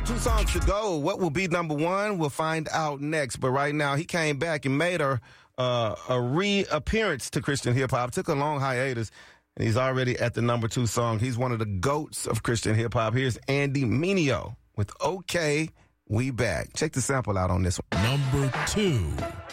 right, 2 songs to go. What will be number 1? We'll find out next. But right now, he came back and made a reappearance to Christian hip-hop. Took a long hiatus, and he's already at the number 2 song. He's one of the GOATs of Christian hip-hop. Here's Andy Mineo with OK, We Back. Check the sample out on this one. Number 2.